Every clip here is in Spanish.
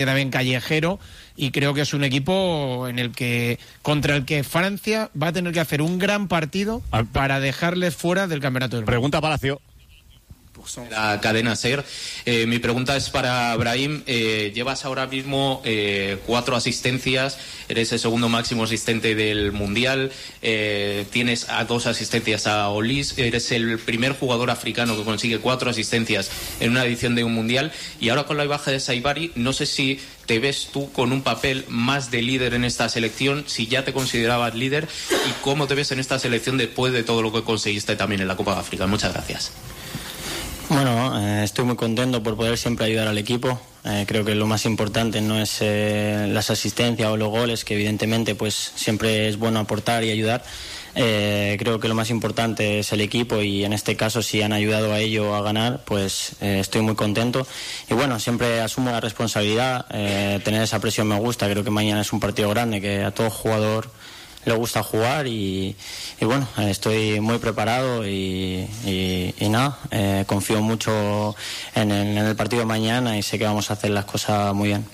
también callejero, y creo que es un equipo contra el que Francia va a tener que hacer un gran partido para dejarles fuera del campeonato del mundo. Pregunta Palacio. La cadena SER. Mi pregunta es para Brahim. Llevas ahora mismo 4 asistencias, eres el segundo máximo asistente del Mundial, tienes 2 asistencias a Olis, eres el primer jugador africano que consigue 4 asistencias en una edición de un Mundial, y ahora con la baja de Saibari, no sé si te ves tú con un papel más de líder en esta selección, si ya te considerabas líder, y cómo te ves en esta selección después de todo lo que conseguiste también en la Copa de África. Muchas gracias. Bueno, estoy muy contento por poder siempre ayudar al equipo. Creo que lo más importante no es las asistencias o los goles, que evidentemente pues siempre es bueno aportar y ayudar. Creo que lo más importante es el equipo, y en este caso, si han ayudado a ello a ganar, pues estoy muy contento. Y bueno, siempre asumo la responsabilidad, tener esa presión me gusta. Creo que mañana es un partido grande, que a todo jugador le gusta jugar, y bueno, estoy muy preparado y nada, confío mucho en el partido de mañana, y sé que vamos a hacer las cosas muy bien.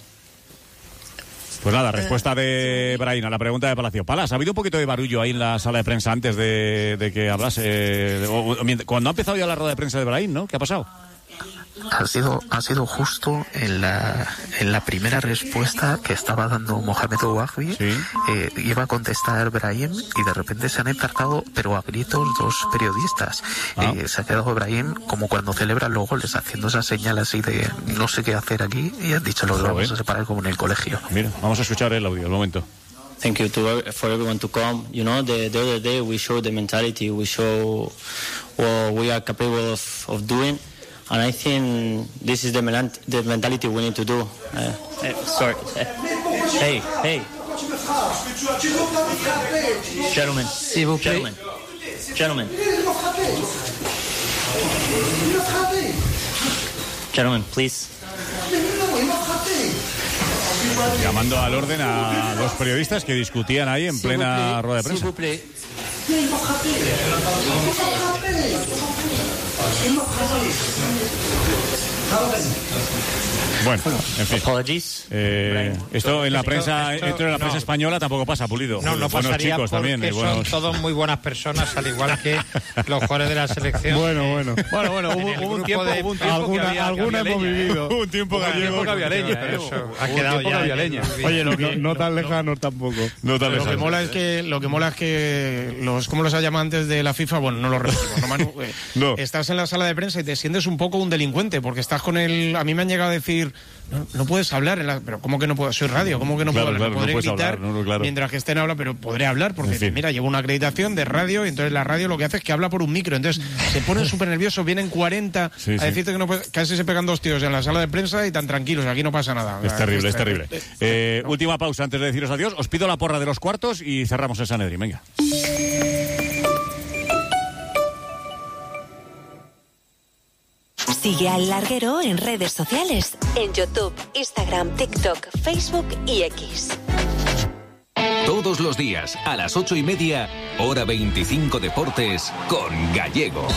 Pues nada, respuesta de Brahim a la pregunta de Palacio. Palas, ¿ha habido un poquito de barullo ahí en la sala de prensa antes de que hablase? Cuando ha empezado ya la rueda de prensa de Brahim, ¿no? ¿Qué ha pasado? Ha sido justo en la primera respuesta que estaba dando Mohamed Ouahbi. ¿Sí? Iba a contestar Brahim, y de repente se han encargado, pero a gritos, 2 periodistas. Se ha quedado Brahim como cuando celebran los goles, haciendo esa señal así de no sé qué hacer aquí, y han dicho lo vamos a separar como en el colegio. Mira, vamos a escuchar el audio, un momento. Thank you for everyone to come. You know, the other day we showed the mentality, we show what we are capable of doing. And I think this is the mentality we need to do. Sorry. Hey. Gentlemen, please. Llamando al orden a 2 periodistas que discutían ahí en plena rueda de prensa. Bueno, en fin. Esto en la prensa, dentro de la prensa española tampoco pasa, Pulido. No pasaría, chicos también, son todos muy buenas personas, al igual que los jugadores de la selección. Bueno, hubo un tiempo alguna hemos vivido. Un tiempo gallego. Ha quedado ya leña. Oye, no tan lejanos tampoco. Lo que mola es que ¿cómo los ha llamado antes de la FIFA? Bueno, no lo repetimos, ¿no, Manu? No. Estás en la sala de prensa y te sientes un poco un delincuente, porque estás con el... A mí me han llegado a decir, no puedes hablar, pero ¿cómo que no puedo? Soy radio, ¿cómo que no puedo hablar? Podré gritar mientras que estén hablando, pero podré hablar, porque mira, llevo una acreditación de radio, y entonces la radio lo que hace es que habla por un micro, entonces se ponen súper nerviosos, vienen 40 a decirte que no puedes, casi se pegan 2 tíos en la sala de prensa y tan tranquilos, aquí no pasa nada. Es terrible. Última pausa antes de deciros adiós, os pido la porra de los cuartos y cerramos el Sanedrín, venga. Sigue al Larguero en redes sociales, en YouTube, Instagram, TikTok, Facebook y X. Todos los días, a las 8:30, Hora 25 Deportes, con Gallego.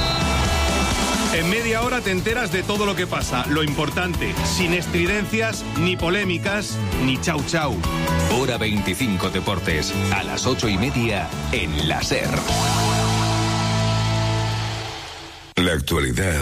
En media hora te enteras de todo lo que pasa, lo importante, sin estridencias, ni polémicas, ni chau chau. Hora 25 Deportes, a las 8:30, en la SER. La actualidad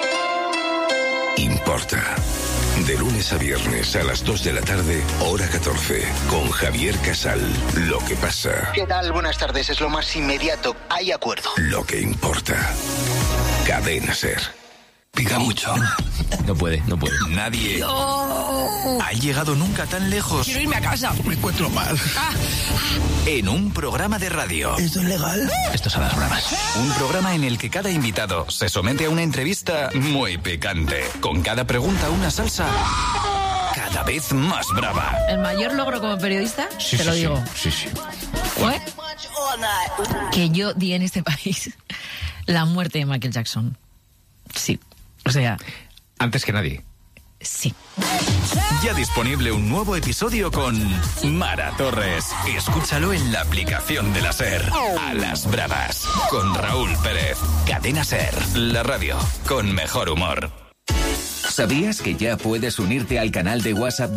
importa. De lunes a viernes a las 2 de la tarde, hora 14, con Javier Casal. Lo que pasa. ¿Qué tal? Buenas tardes, es lo más inmediato. Hay acuerdo. Lo que importa. Cadena SER. Pica mucho. No puede. Nadie ha llegado nunca tan lejos. Quiero irme a casa. Me encuentro mal. En un programa de radio. ¿Esto es legal? Esto es a las bravas. Un programa en el que cada invitado se somete a una entrevista muy picante. Con cada pregunta una salsa cada vez más brava. ¿El mayor logro como periodista? Sí, te lo digo. Sí. ¿Qué? Que yo di en este país la muerte de Michael Jackson. Sí. O sea... Antes que nadie. Sí. Ya disponible un nuevo episodio con Mara Torres. Escúchalo en la aplicación de la SER. A las bravas. Con Raúl Pérez. Cadena SER. La radio con mejor humor. ¿Sabías que ya puedes unirte al canal de WhatsApp